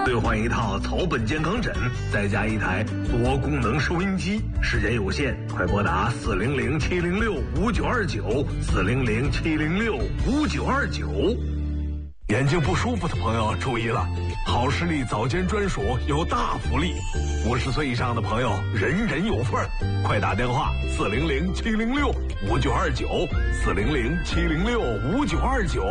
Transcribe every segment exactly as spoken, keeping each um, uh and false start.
兑换一套草本健康枕，再加一台多功能收音机。时间有限，快拨打四零零七零六五九二九，四零零七零六五九二九。眼睛不舒服的朋友注意了，好视力早间专属有大福利，五十岁以上的朋友人人有份儿，快打电话四零零七零六五九二九，四零零七零六五九二九。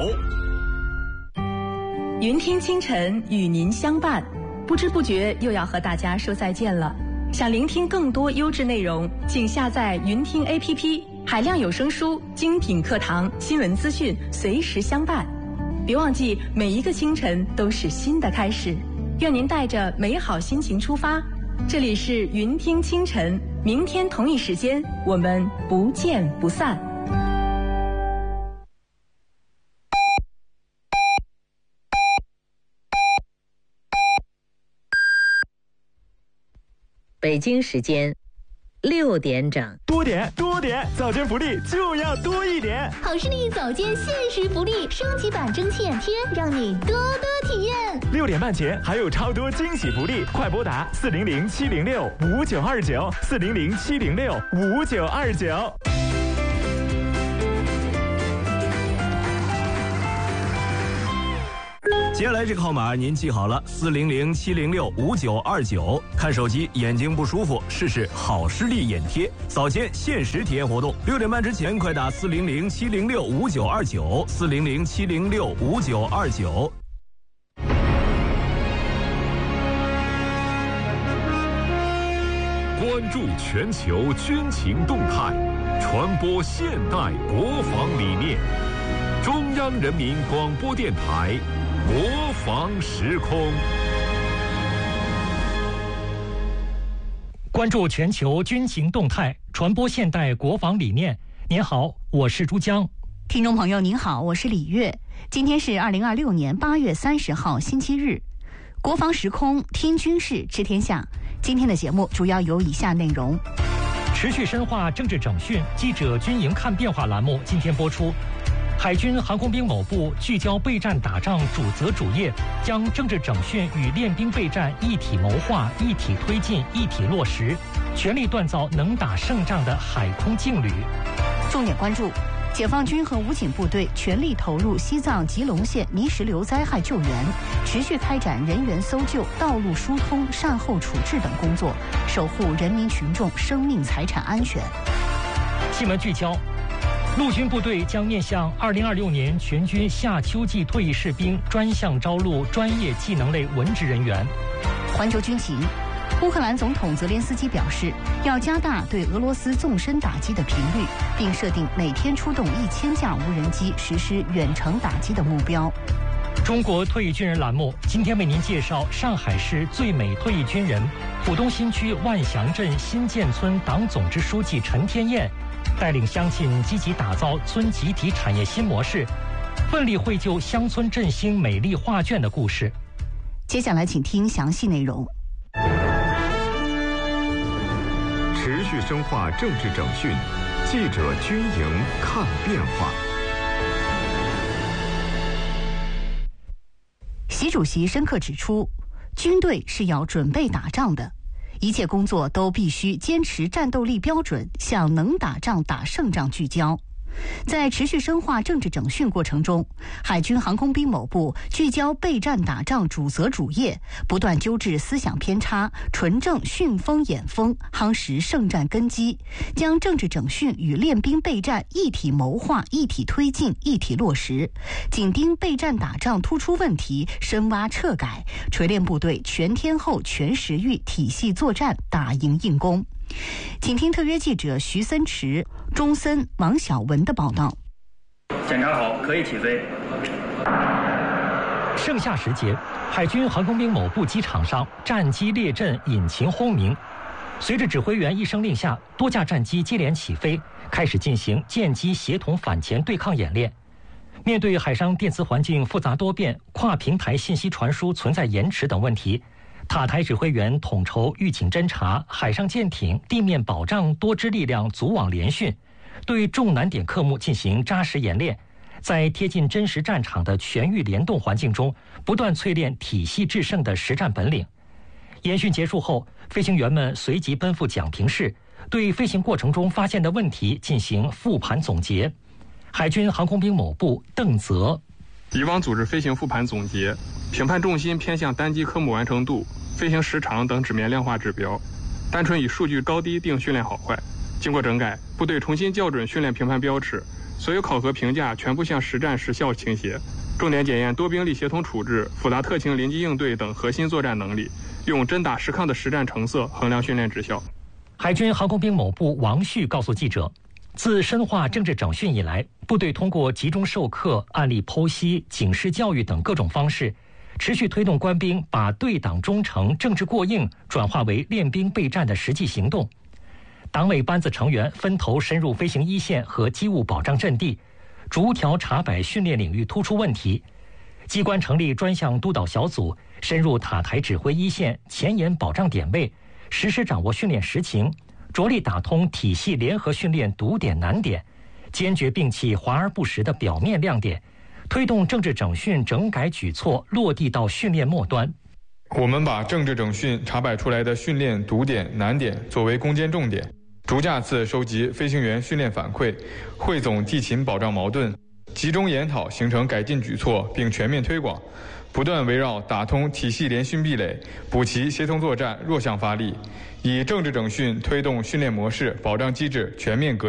云听清晨与您相伴，不知不觉又要和大家说再见了。想聆听更多优质内容，请下载云听 A P P， 海量有声书、精品课堂、新闻资讯，随时相伴。别忘记，每一个清晨都是新的开始。愿您带着美好心情出发。这里是云听清晨，明天同一时间我们不见不散。 北京时间六点整， 多点多点，早间福利就要多一点。 好视力早间限时福利升级版蒸汽眼贴，让你多多体验。 六点半前还有超多惊喜福利，快拨打四零零七零六五九二九，四零零七零六五九二九。 接下来这个号码您记好了，四零零七零六五九二九。看手机眼睛不舒服，试试好视力眼贴，早间限时体验活动。六点半之前快打四零零七零六五九二九，四零零七零六五九二九。 关注全球军情动态，传播现代国防理念。中央人民广播电台。国防时空， 关注全球军情动态，传播现代国防理念。您好，我是珠江。 听众朋友您好，我是李月。今天是二零二六年八月三十号星期日，国防时空听军事知天下。今天的节目主要有以下内容： 持续深化政治整训，记者军营看变化栏目今天播出。海军航空兵某部聚焦备战打仗主责主业，将政治整训与练兵备战一体谋划、一体推进、一体落实，全力锻造能打胜仗的海空劲旅。 重点关注：解放军和武警部队全力投入西藏吉隆县泥石流灾害救援，持续开展人员搜救、道路疏通、善后处置等工作，守护人民群众生命财产安全。 新闻聚焦：陆军部队将面向二零二六年全军夏秋季退役士兵专项招录专业技能类文职人员。 环球军情：乌克兰总统泽连斯基表示，要加大对俄罗斯纵深打击的频率，并设定每天出动一千架无人机实施远程打击的目标。 中国退役军人栏目今天为您介绍上海市最美退役军人、浦东新区万祥镇新建村党总支书记陈天燕带领乡亲积极打造村集体产业新模式，奋力绘就乡村振兴美丽画卷的故事。 接下来请听详细内容。 持续深化政治整训，记者军营看变化。 习主席深刻指出，军队是要准备打仗的，一切工作都必须坚持战斗力标准，向能打仗打胜仗聚焦。在持续深化政治整训过程中，海军航空兵某部聚焦备战打仗主责主业，不断纠治思想偏差，纯正训风演风，夯实胜战根基，将政治整训与练兵备战一体谋划、一体推进、一体落实，紧盯备战打仗突出问题，深挖彻改，锤炼部队全天候、全时域体系作战，打赢硬攻。请听特约记者徐森池、钟森、王晓文的报道。 检查好，可以起飞。 盛夏时节，海军航空兵某部机场上战机列阵，引擎轰鸣。随着指挥员一声令下，多架战机接连起飞，开始进行舰机协同反潜对抗演练。面对海上电磁环境复杂多变、跨平台信息传输存在延迟等问题，塔台指挥员统筹预警侦察、海上舰艇、地面保障多支力量组网联训，对重难点科目进行扎实演练， 在贴近真实战场的全域联动环境中，不断淬炼体系制胜的实战本领。演训结束后，飞行员们随即奔赴讲评室，对飞行过程中发现的问题进行复盘总结。海军航空兵某部邓泽： 以往组织飞行复盘总结，评判重心偏向单机科目完成度、飞行时长等纸面量化指标，单纯以数据高低定训练好坏。经过整改，部队重新校准训练评判标尺，所有考核评价全部向实战实效倾斜，重点检验多兵力协同处置、复杂特情临机应对等核心作战能力，用真打实抗的实战成色衡量训练质效。 海军航空兵某部王旭告诉记者，自深化政治整训以来，部队通过集中授课、案例剖析、警示教育等各种方式，持续推动官兵把对党忠诚、政治过硬转化为练兵备战的实际行动。党委班子成员分头深入飞行一线和机务保障阵地，逐条查摆训练领域突出问题。机关成立专项督导小组，深入塔台指挥一线前沿保障点位，实时掌握训练实情，着力打通体系联合训练堵点难点，坚决摒弃华而不实的表面亮点，推动政治整训整改举措落地到训练末端。 我们把政治整训查摆出来的训练堵点难点作为攻坚重点，逐架次收集飞行员训练反馈，汇总地勤保障矛盾，集中研讨形成改进举措，并全面推广，不断围绕打通体系联训壁垒、补齐协同作战弱项发力，以政治整训推动训练模式、保障机制全面革